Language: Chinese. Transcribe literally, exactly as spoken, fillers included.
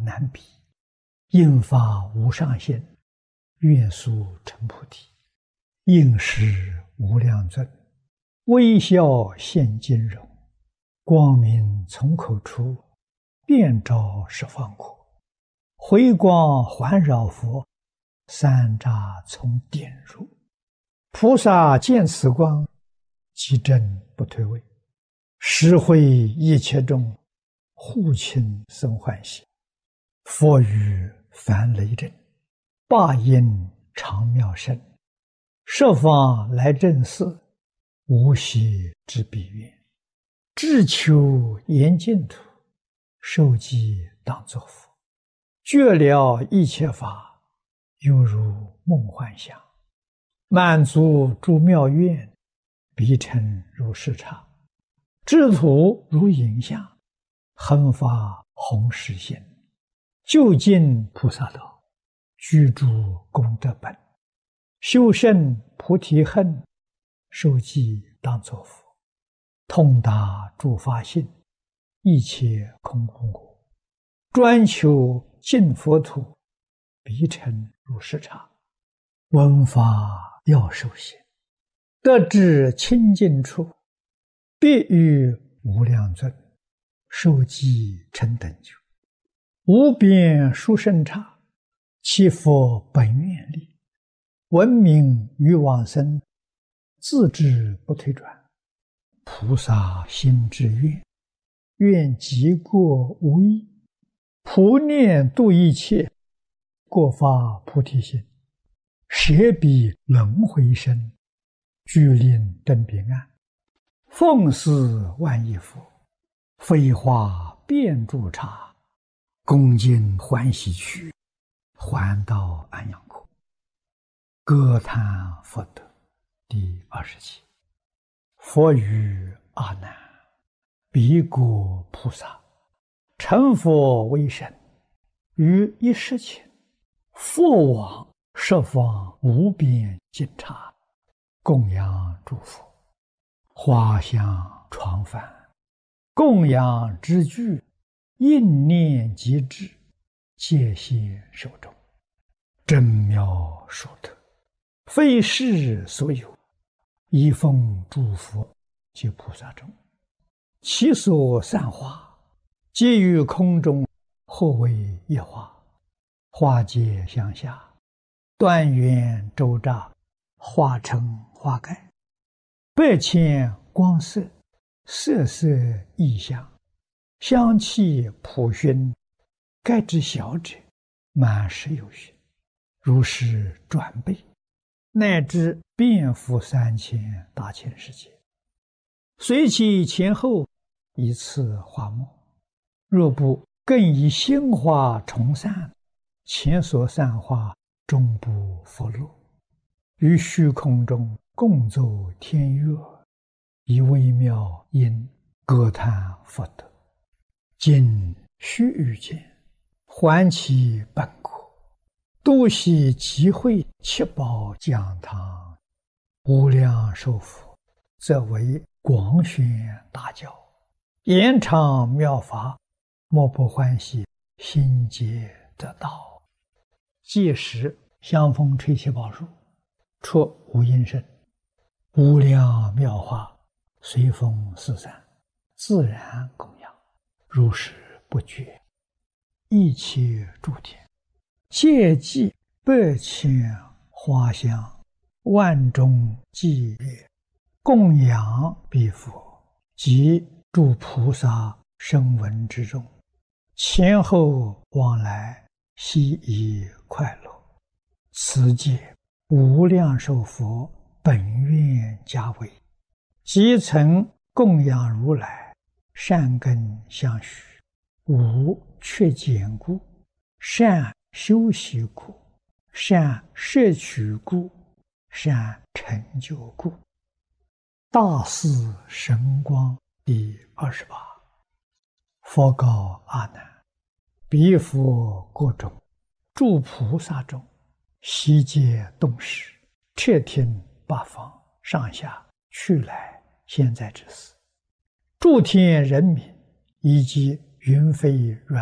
难比，应发无上心，愿速成菩提。应是无量尊，微笑现金容，光明从口出，遍照十方国。回光环绕佛，三匝从点入。菩萨见此光，即正不退位，实会一切众，护亲生欢喜。佛语凡雷震，霸音长妙声，十方来正寺，无息之彼愿。志求严净土，受记当作佛。觉了一切法，犹如梦幻想。满足诸妙愿，彼尘如视察。智土如影像，恒发弘誓心。究竟菩萨道，居住功德本。修胜菩提恨，受记当作佛。通达诸法性，一切空空果。专求净佛土，彼尘如视察。闻法要受行，得至清净处，必遇无量尊，受记成等觉。无边殊胜刹，其佛本愿力。闻名于往生，自知不退转。菩萨心之愿，愿极过无异。普念度一切，过发菩提心。舍彼轮回身，具令真彼岸。奉祀万亿佛，飞花遍诸刹。恭敬欢喜去，还到安阳国。歌叹佛德第二十七。佛语阿难：彼国菩萨，成佛为身，于一时前，佛往十方无边尽刹，供养诸佛。花香床幡，供养之具，应念即至，戒谢手中。真妙殊特，非世所有。一奉诸佛及菩萨中，其所散花，皆于空中，或为一花。花皆相下，端圆周匝，花成花盖。百千光色，色色异香，香气普熏。盖之小者，满十有余，如是转倍，乃至遍覆三千大千世界。随其前后，一次花末。若不更以新花重散，前所散花终不复落。于虚空中共奏天乐，以微妙音歌叹佛德。今须臾间，还其本国，度悉集会七宝讲堂。无量寿佛，则为广宣大教，延长妙法，莫不欢喜，心皆得道。届时香风吹七宝树，出无音声，无量妙法随风四散，自然供养，如是不绝。一切诸天，皆祭百千花香，万众伎乐，供养彼佛及诸菩萨声闻之中，前后往来，悉以快乐。此界无量寿佛本愿家为，即曾供养如来，善根相续，无缺减故，善修习故，善摄取故，善成就故。大士神光第二十八。佛告阿难：彼佛国中，诸菩萨中，悉皆动识，彻听八方上下去来现在之事。诸天人民以及云飞软